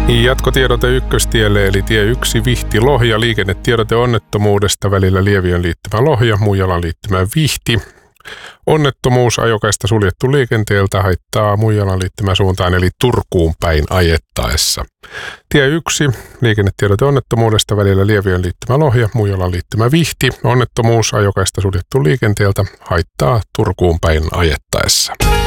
Jatkotiedote Ykköstielle eli tie 1 Vihti-Lohja. Liikennetiedote onnettomuudesta välillä Lieviön liittymä Lohja, Muijalan liittymä Vihti. Onnettomuus ajokaista suljettu liikenteeltä, haittaa Muijalan liittymä suuntaan eli Turkuun päin ajettaessa. Tie 1, liikennetiedote onnettomuudesta välillä Lieviön liittymä Lohja, Muijalan liittymä Vihti. Onnettomuus ajokaista suljettu liikenteeltä, haittaa Turkuun päin ajettaessa.